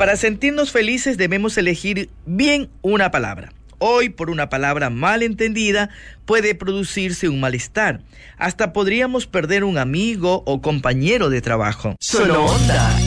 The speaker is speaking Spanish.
Para sentirnos felices debemos elegir bien una palabra. Hoy, por una palabra mal entendida, puede producirse un malestar. Hasta podríamos perder un amigo o compañero de trabajo. Solo Onda.